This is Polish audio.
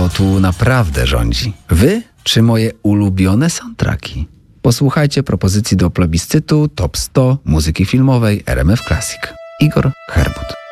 kto tu naprawdę rządzi? Wy czy moje ulubione soundtracki? Posłuchajcie propozycji do plebiscytu Top 100 muzyki filmowej RMF Classic. Igor Herbut.